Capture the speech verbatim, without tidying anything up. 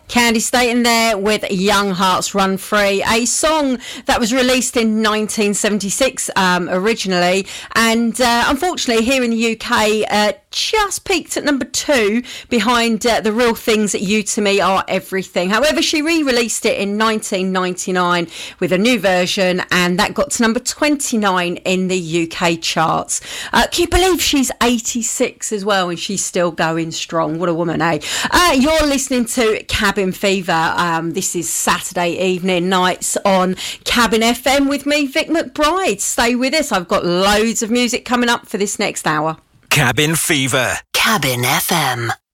Candy Staten there with Young Hearts Run Free, a song that was released in nineteen seventy-six um, originally, and uh, unfortunately here in the U K uh, just peaked at number two behind uh, The Real Things That You To Me Are Everything. However, she re-released it in nineteen ninety-nine with a new version, and that got to number twenty-nine in the U K charts. Uh, can you believe she's eighty-six as well and she's still going strong? What a woman, eh? Uh, you're listening to Cabin Fever. Um, this is Saturday evening nights on Cabin F M with me, Vic McBride. Stay with us. I've got loads of music coming up for this next hour. Cabin Fever. Cabin F M.